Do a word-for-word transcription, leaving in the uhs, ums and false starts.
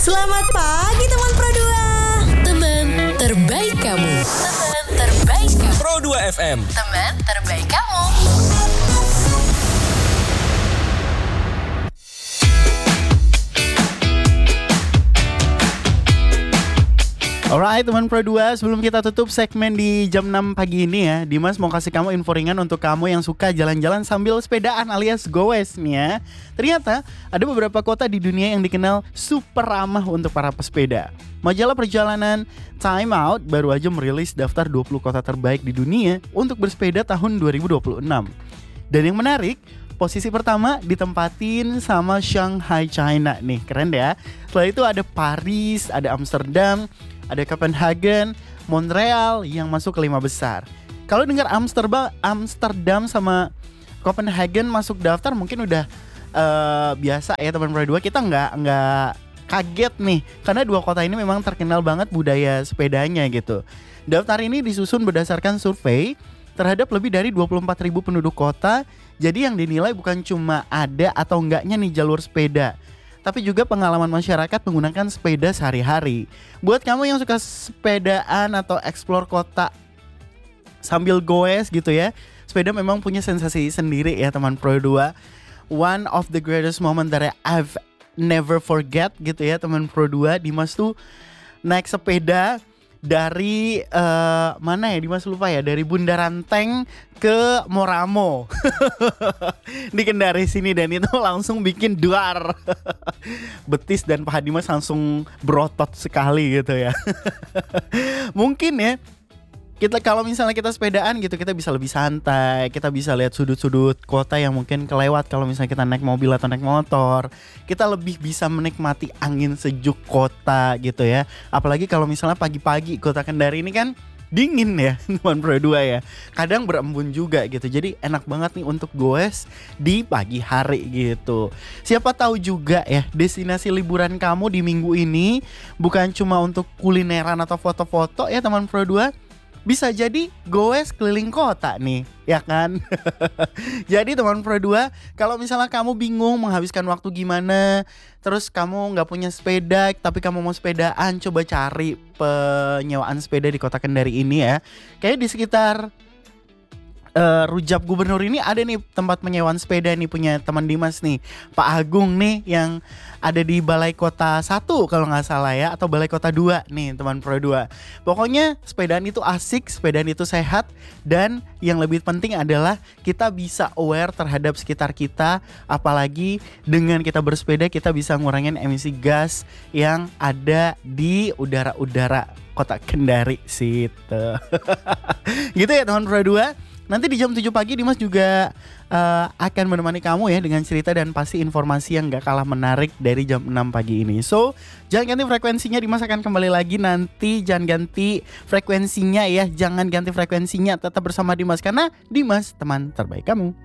Selamat pagi teman Pro dua. Teman terbaik kamu. Teman terbaik kamu. Pro dua F M. Teman terbaik kamu. Alright teman Pro dua, sebelum kita tutup segmen di jam enam pagi ini ya, Dimas mau kasih kamu info ringan untuk kamu yang suka jalan-jalan sambil sepedaan alias goes nih ya. Ternyata ada beberapa kota di dunia yang dikenal super ramah untuk para pesepeda. Majalah perjalanan Time Out baru aja merilis daftar dua puluh kota terbaik di dunia untuk bersepeda tahun dua ribu dua puluh enam. Dan yang menarik, posisi pertama ditempatin sama Shanghai, China nih, keren deh ya. Setelah itu ada Paris, ada Amsterdam, ada Copenhagen, Montreal yang masuk ke lima besar. Kalau dengar Amsterdam, Amsterdam sama Copenhagen masuk daftar mungkin udah uh, biasa ya teman Pro dua. Kita nggak nggak kaget nih, karena dua kota ini memang terkenal banget budaya sepedanya gitu. Daftar ini disusun berdasarkan survei terhadap lebih dari dua puluh empat ribu penduduk kota. Jadi yang dinilai bukan cuma ada atau enggaknya nih jalur sepeda, tapi juga pengalaman masyarakat menggunakan sepeda sehari-hari. Buat kamu yang suka sepedaan atau explore kota sambil goes gitu ya, sepeda memang punya sensasi sendiri ya teman Pro dua. One of the greatest moment that I've never forget gitu ya teman Pro dua. Dimas tuh naik sepeda dari uh, mana ya Dimas lupa ya, dari Bundaran Tank ke Moramo dikendari sini, dan itu langsung bikin duar betis dan paha Dimas langsung berotot sekali gitu ya. Mungkin ya kita kalau misalnya kita sepedaan gitu, kita bisa lebih santai, kita bisa lihat sudut-sudut kota yang mungkin kelewat. Kalau misalnya kita naik mobil atau naik motor, kita lebih bisa menikmati angin sejuk kota gitu ya. Apalagi kalau misalnya pagi-pagi, kota Kendari ini kan dingin ya teman Pro dua ya, kadang berembun juga gitu. Jadi enak banget nih untuk goes di pagi hari gitu. Siapa tahu juga ya destinasi liburan kamu di minggu ini bukan cuma untuk kulineran atau foto-foto ya teman Pro dua, bisa jadi goes keliling kota nih, ya kan? Jadi teman Pro dua, kalau misalnya kamu bingung menghabiskan waktu gimana, terus kamu gak punya sepeda tapi kamu mau sepedaan, coba cari penyewaan sepeda di kota Kendari ini ya. Kayaknya di sekitar Uh, Rujak Gubernur ini ada nih tempat penyewaan sepeda nih, punya teman Dimas nih, Pak Agung nih, yang ada di Balai Kota satu kalau gak salah ya, atau Balai Kota dua nih teman Pro dua. Pokoknya sepedaan itu asik, sepedaan itu sehat, dan yang lebih penting adalah kita bisa aware terhadap sekitar kita. Apalagi dengan kita bersepeda, kita bisa ngurangin emisi gas yang ada di udara-udara kota Kendari situ. Gitu ya teman Pro dua. Nanti di jam tujuh pagi Dimas juga uh, akan menemani kamu ya dengan cerita dan pasti informasi yang gak kalah menarik dari jam enam pagi ini. So, jangan ganti frekuensinya, Dimas akan kembali lagi nanti. Jangan ganti frekuensinya ya, jangan ganti frekuensinya, tetap bersama Dimas karena Dimas teman terbaik kamu.